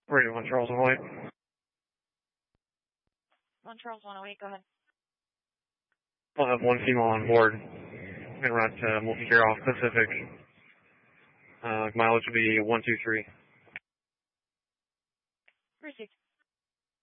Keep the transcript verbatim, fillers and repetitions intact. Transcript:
Radio one Charles one oh eight. one Charles one oh eight, go ahead. I'll have one female on board. En route to Multi-Care off Pacific. Uh, mileage will be one two three.